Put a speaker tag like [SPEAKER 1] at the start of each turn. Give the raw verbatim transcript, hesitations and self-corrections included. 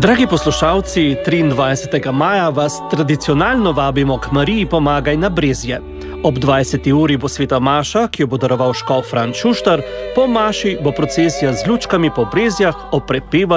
[SPEAKER 1] Dragi poslušalci, triindvajsetega maja vas tradicionalno vabimo k Mariji Pomagaj na Brezje. Ob dvajseti uri bo sveta maša, ki jo bo daroval škof Franc Šuštar, po maši bo procesija z lučkami po Brezjah ob prepevanju